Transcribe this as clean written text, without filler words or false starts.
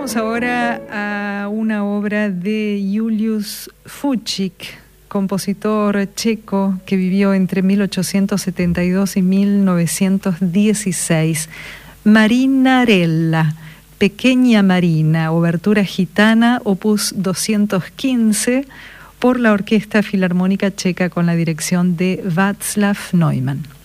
Vamos ahora a una obra de Julius Fučík, compositor checo que vivió entre 1872 y 1916. Marinarella, Pequeña Marina, obertura gitana, opus 215, por la Orquesta Filarmónica Checa con la dirección de Václav Neumann.